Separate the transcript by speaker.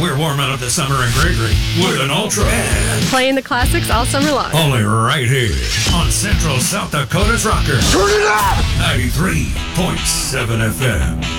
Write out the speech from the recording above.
Speaker 1: We're warming up the summer in Gregory with an Ultra. And
Speaker 2: playing the classics all summer long.
Speaker 1: only right here on Central South Dakota's Rocker.
Speaker 3: Turn it up!
Speaker 1: 93.7 FM.